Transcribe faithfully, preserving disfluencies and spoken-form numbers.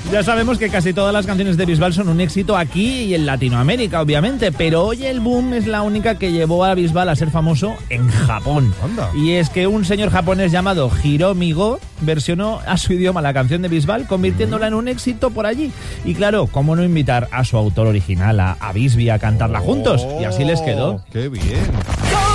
Ya sabemos que casi todas las canciones de Bisbal son un éxito aquí y en Latinoamérica, obviamente, pero hoy el boom es la única que llevó a Bisbal a ser famoso en Japón. Anda. Y es que un señor japonés llamado Hiromi Go versionó a su idioma la canción de Bisbal, convirtiéndola en un éxito por allí. Y claro, ¿cómo no invitar a su autor original, a, a Bisbee, a cantarla juntos? Y así les quedó. ¡Qué bien!